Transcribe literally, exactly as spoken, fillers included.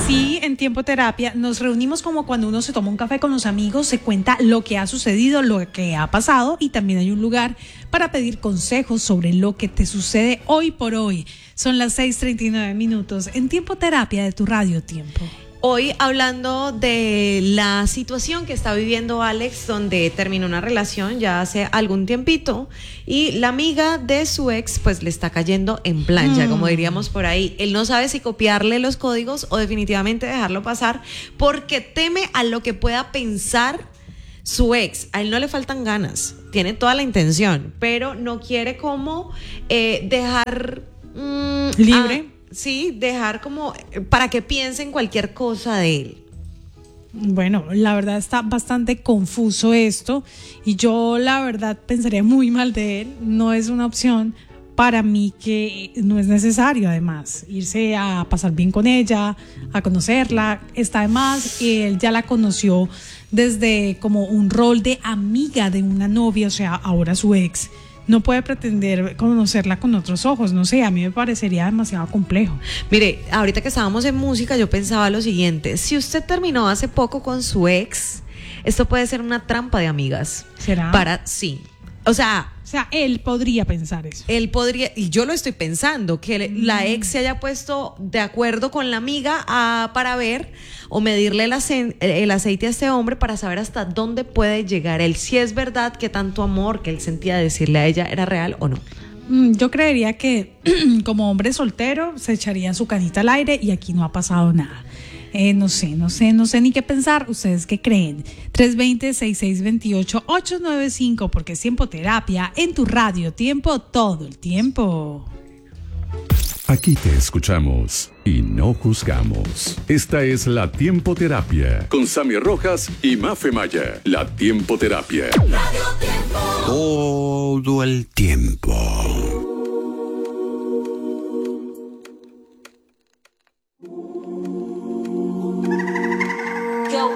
Así, en Tiempo Terapia, nos reunimos como cuando uno se toma un café con los amigos, se cuenta lo que ha sucedido, lo que ha pasado, y también hay un lugar para pedir consejos sobre lo que te sucede hoy por hoy. Son las seis treinta y nueve minutos en Tiempo Terapia de tu Radio Tiempo. Hoy hablando de la situación que está viviendo Alex, donde terminó una relación ya hace algún tiempito y la amiga de su ex pues le está cayendo en plancha, mm. como diríamos por ahí. Él no sabe si copiarle los códigos o definitivamente dejarlo pasar porque teme a lo que pueda pensar su ex. A él no le faltan ganas, tiene toda la intención, pero no quiere como eh, dejar mmm, libre. A, Sí, dejar como para que piensen cualquier cosa de él. Bueno, la verdad está bastante confuso esto y yo la verdad pensaría muy mal de él. No es una opción para mí, que no es necesario además irse a pasar bien con ella, a conocerla. Está de más, él ya la conoció desde como un rol de amiga de una novia, o sea, ahora su ex. No puede pretender conocerla con otros ojos, no sé, a mí me parecería demasiado complejo. Mire, ahorita que estábamos en música, yo pensaba lo siguiente: si usted terminó hace poco con su ex, esto puede ser una trampa de amigas. ¿Será? Para, sí. O sea, o sea, él podría pensar eso. Él podría, y yo lo estoy pensando, que mm. la ex se haya puesto de acuerdo con la amiga a, para ver o medirle el, ace, el aceite a este hombre para saber hasta dónde puede llegar él. Si es verdad que tanto amor que él sentía de decirle a ella era real o no. Mm, yo creería que como hombre soltero se echaría su canita al aire y aquí no ha pasado nada. Eh, no sé, no sé, no sé ni qué pensar. ¿Ustedes qué creen? tres dos cero, seis seis dos ocho, ocho nueve cinco, porque es Tiempo Terapia en tu Radio Tiempo todo el tiempo. Aquí te escuchamos y no juzgamos. Esta es la Tiempo Terapia con Sammy Rojas y Mafe Maya. La Tiempo Terapia. Radio Tiempo. Todo el tiempo.